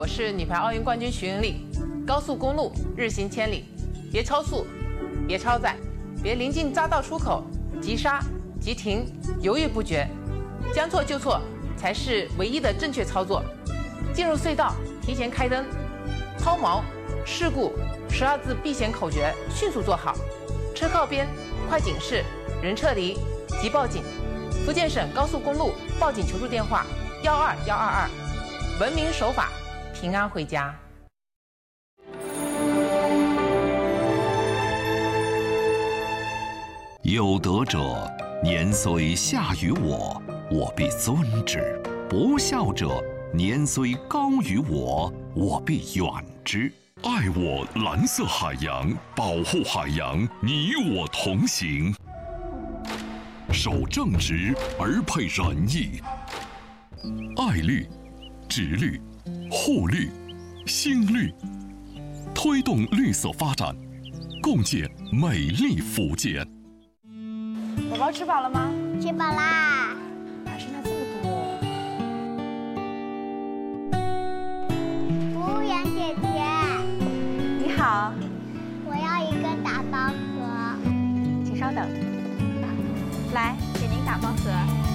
我是女排奥运冠军徐云丽。高速公路日行千里，别超速，别超载，别临近匝道出口急刹、急停，犹豫不决，将错就错才是唯一的正确操作。进入隧道提前开灯，抛锚、事故12字避险口诀迅速做好。车靠边，快警示，人撤离，即报警。福建省高速公路报警求助电话12122，文明守法，平安回家。 有德者，年虽下于我，我必尊之；不孝者，年虽高于我，我必远之。爱我蓝色海洋，保护海洋，你我同行。守正直而配仁义，爱绿、植绿、护绿、新绿，推动绿色发展，共建美丽福建。 宝宝吃饱了吗？ 吃饱啦。 哪剩下这么多？ 服务员姐姐， 你好， 我要一个打包盒。 请稍等。来，给您打包盒。